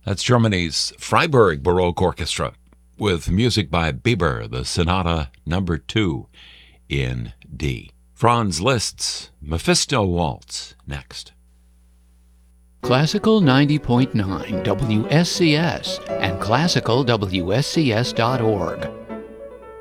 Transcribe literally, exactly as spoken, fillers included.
That's Germany's Freiburg Baroque Orchestra with music by Bieber, the Sonata Number Two in D. Franz Liszt's Mephisto Waltz next. Classical ninety point nine W S C S and classical W S C S dot org